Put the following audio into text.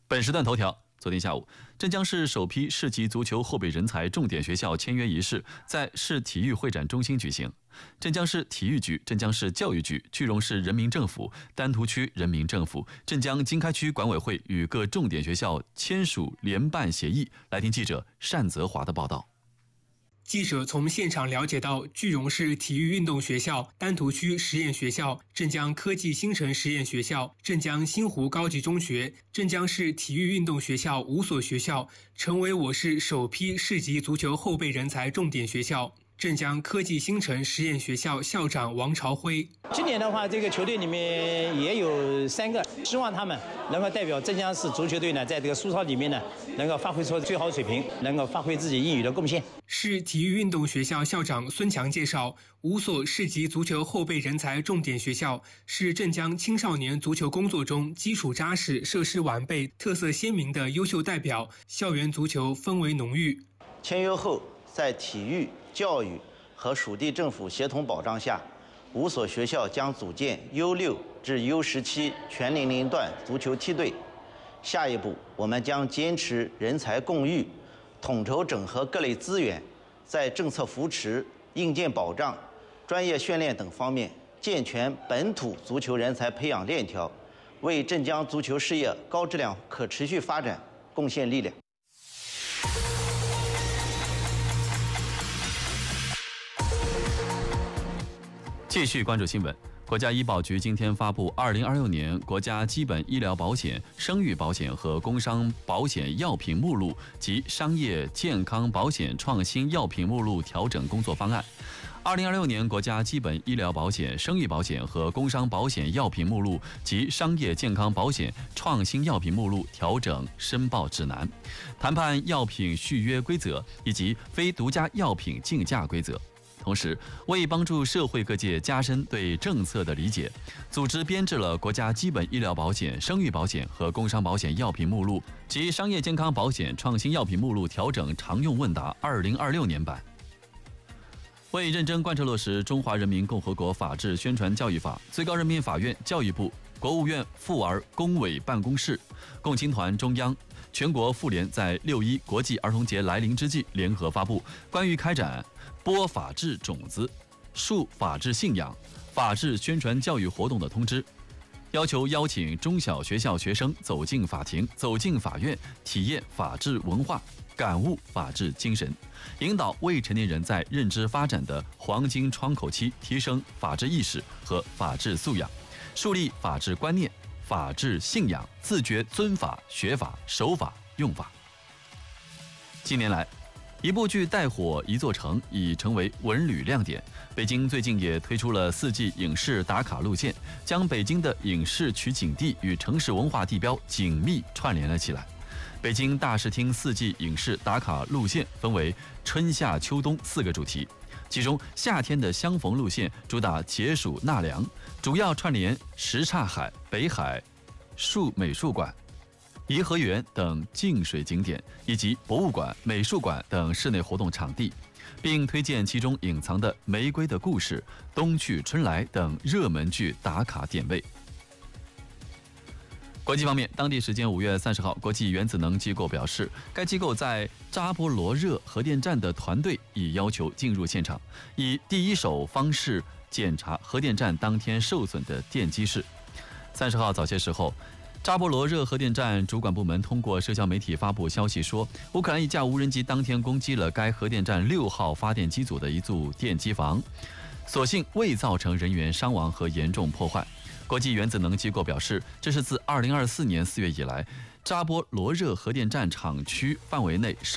本时段头条：昨天下午，镇江市首批市级足球后备人才重点学校签约仪式在市体育会展中心举行。镇江市体育局、镇江市教育局、句容市人民政府、丹徒区人民政府、镇江经开区管委会与各重点学校签署联办协议。来听记者单泽华的报道。 记者从现场了解到，句容市体育运动学校、丹徒区实验学校、镇江科技新城实验学校、镇江新湖高级中学、镇江市体育运动学校5所学校成为我市首批市级足球后备人才重点学校。镇江科技新城实验学校校长王朝辉： 今年的话，这个球队里面也有3个，希望他们能够代表镇江市足球队呢，在这个苏超里面呢，能够发挥出最好水平，能够发挥自己应有的贡献。 市体育运动学校校长孙强介绍，5所市级足球后备人才重点学校是镇江青少年足球工作中基础扎实、设施完备、特色鲜明的优秀代表，校园足球氛围浓郁。 签约后，在体育、教育和属地政府协同保障下，5所学校将组建U6至U17全年龄段足球梯队。下一步，我们将坚持人才共育，统筹整合各类资源，在政策扶持、硬件保障、专业训练等方面健全本土足球人才培养链条，为镇江足球事业高质量可持续发展贡献力量。 继续关注新闻。国家医保局今天发布2026年国家基本医疗保险、生育保险和工伤保险药品目录及商业健康保险创新药品目录调整工作方案。2026年国家基本医疗保险、生育保险和工伤保险药品目录及商业健康保险创新药品目录调整申报指南、谈判药品续约规则以及非独家药品竞价规则。同时，为帮助社会各界加深对政策的理解，组织编制了国家基本医疗保险、生育保险和工伤保险药品目录及商业健康保险创新药品目录调整常用问答2026年版。为认真贯彻落实《中华人民共和国法治宣传教育法》，最高人民法院、教育部、国务院妇儿工委办公室、共青团中央、全国妇联在6·1国际儿童节来临之际联合发布关于开展播法治种子、树法治信仰、法治宣传教育活动的通知，要求邀请中小学校学生走进法庭、走进法院，体验法治文化，感悟法治精神，引导未成年人在认知发展的黄金窗口期提升法治意识和法治素养，树立法治观念、法治信仰，自觉遵法、学法、守法、用法。近年来，一部剧带火一座城已成为文旅亮点。北京最近也推出了4季影视打卡路线，将北京的影视取景地与城市文化地标紧密串联了起来。北京大视听4季影视打卡路线分为春夏秋冬4个主题，其中夏天的相逢路线主打解暑纳凉，主要串联什刹海、北海美术馆、颐和园等净水景点，以及博物馆、美术馆等室内活动场地，并推荐其中隐藏的《玫瑰的故事》、《冬去春来》等热门剧打卡点位。国际方面，当地时间5月30号，国际原子能机构表示，该机构在扎波罗热核电站的团队已要求进入现场，以第一手方式检查核电站当天受损的电机室。30号早些时候，扎波罗热核电站主管部门通过社交媒体发布消息说，乌克兰一架无人机当天攻击了该核电站6号发电机组的一组电机房，所幸未造成人员伤亡和严重破坏。国际原子能机构表示，这是自2024年4月以来，扎波罗热核电站厂区范围内